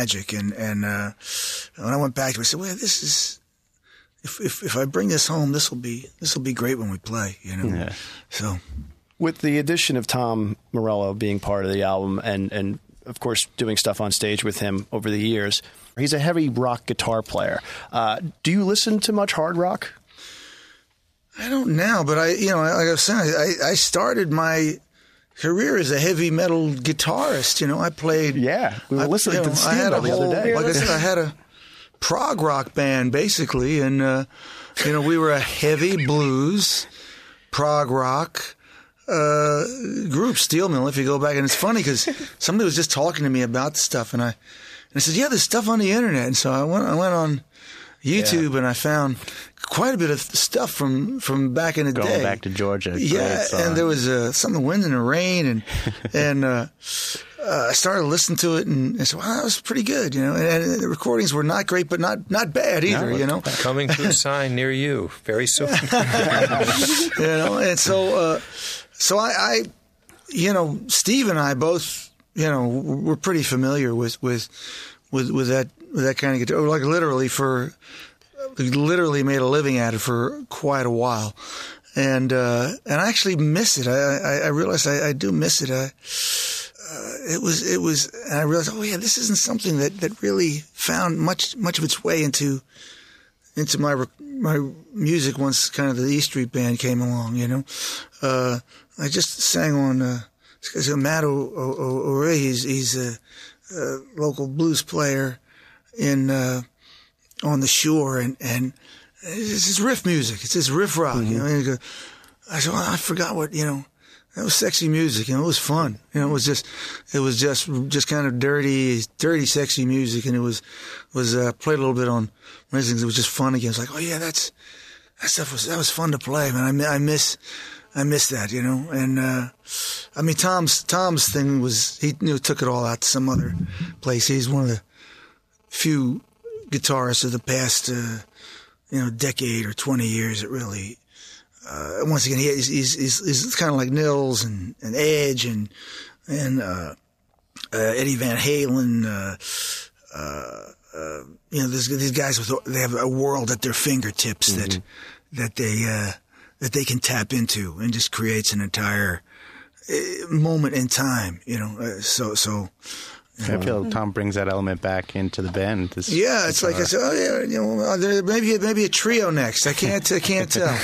magic. And when I went back to it, I said, well, this is, if I bring this home, this will be great when we play, you know? Yeah. So. With the addition of Tom Morello being part of the album and of course, doing stuff on stage with him over the years, he's a heavy rock guitar player. Do you listen to much hard rock? I don't now, but like I was saying, I started my career as a heavy metal guitarist. You know, I played. Yeah, we were listening to Steve the other day. Like I said, I had a prog rock band basically, and we were a heavy blues, prog rock group, Steel Mill. If you go back, and it's funny because somebody was just talking to me about the stuff, and I said, yeah, there's stuff on the internet, and so I went on YouTube and I found quite a bit of stuff from back in the day. Going back to Georgia. Yeah, and there was something, Wind in the Rain, and I started listening to it, and I said, wow, that was pretty good, you know. And the recordings were not great, but not bad either, you know. Coming to a sign near you very soon. You know, and so I Steve and I both, were pretty familiar with that kind of guitar. Like literally made a living at it for quite a while, and I actually miss it. I realized I do miss it. It was, and I realized, oh yeah, this isn't something that really found much of its way into my music once kind of the E Street Band came along. You know, I just sang on Matt O'Ray. He's a local blues player on the shore, and it's his riff music. It's his riff rock. Mm-hmm. You know, and I said, well, I forgot what, that was sexy music, and it was fun. It was just kind of dirty, sexy music, and it was played a little bit on things. It was just fun again. It's like, oh yeah, that was fun to play, man. I miss that, and I mean, Tom's thing was he took it all out to some other place. He's one of the few guitarists of the past decade or 20 years that really once again he's kind of like Nils and Edge and Eddie Van Halen. These guys they have a world at their fingertips mm-hmm. that they can tap into, and just creates an entire moment in time. I feel Tom brings that element back into the band. Yeah, it's like I said, oh yeah, there maybe a trio next. I can't tell.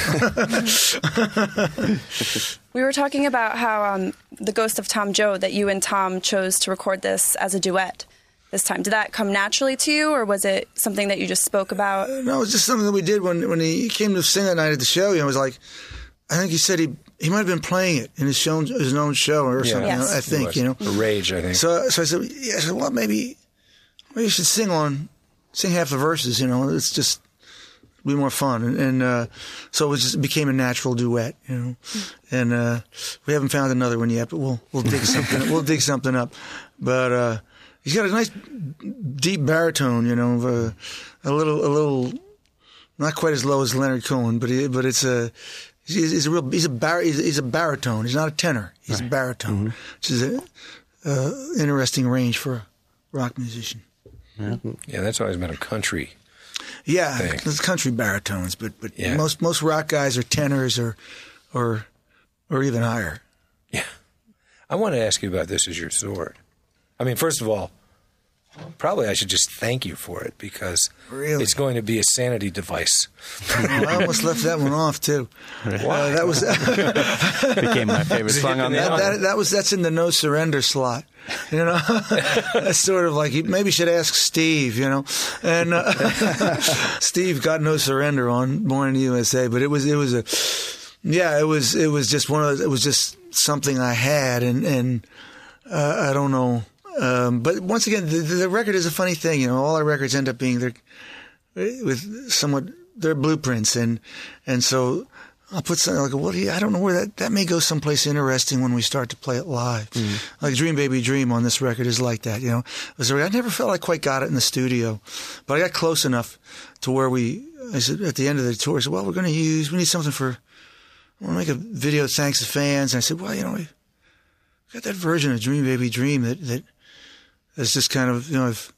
We were talking about how the Ghost of Tom Joad, that you and Tom chose to record this as a duet this time. Did that come naturally to you, or was it something that you just spoke about? No, it was just something that we did when he came to sing that night at the show. It was like, I think he said he might have been playing it in his own show or something. Yes. I think, Rage, I think. So I said, well, maybe you should sing half the verses. It's just be more fun, and so it became a natural duet. And we haven't found another one yet, but we'll dig something. We'll dig something up. But he's got a nice deep baritone. A little not quite as low as Leonard Cohen, but it's a. He's a baritone. He's not a tenor. He's a baritone, mm-hmm. which is an interesting range for a rock musician. Yeah, that's always been a country. Yeah, thing. It's country baritones, but yeah. most rock guys are tenors or even higher. Yeah, I want to ask you about This Is Your Sword. I mean, first of all, probably I should just thank you for it, because it's going to be a sanity device. I almost left that one off too. Why? That was became my favorite song on that's in the No Surrender slot. That's sort of like maybe you should ask Steve. And Steve got No Surrender on Born in the USA, but it was just one of those. It was just something I had, and I don't know. But once again, the record is a funny thing. All our records end up being they're blueprints, and so I'll put something like, well, I don't know where that may go someplace interesting when we start to play it live. Mm-hmm. Like Dream Baby Dream on this record is like that. I never felt I quite got it in the studio, but I got close enough to where I said at the end of the tour, I said, well, we need something I want to make a video that thanks the fans. And I said, well, we got that version of Dream Baby Dream that it's just kind of, I've